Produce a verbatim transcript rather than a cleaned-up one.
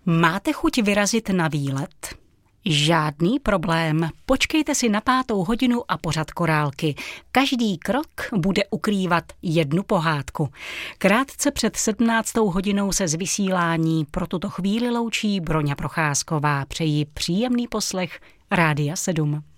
Máte chuť vyrazit na výlet? Žádný problém. Počkejte si na pátou hodinu a pořad Korálky. Každý krok bude ukrývat jednu pohádku. Krátce před sedmnáctou hodinou se z vysílání pro tuto chvíli loučí Broňa Procházková. Přeji příjemný poslech Rádia sedm.